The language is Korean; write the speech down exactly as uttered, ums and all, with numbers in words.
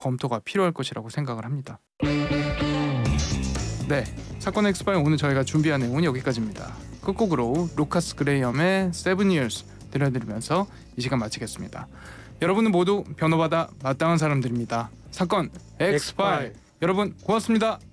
검토가 필요할 것이라고 생각을 합니다. 네, 사건 엑스파일 오늘 저희가 준비한 내용은 여기까지입니다. 끝곡으로 루카스 그레이엄의 Seven Years 들려드리면서 이 시간 마치겠습니다. 여러분은 모두 변호받아 마땅한 사람들입니다. 사건 엑스파일 여러분 고맙습니다.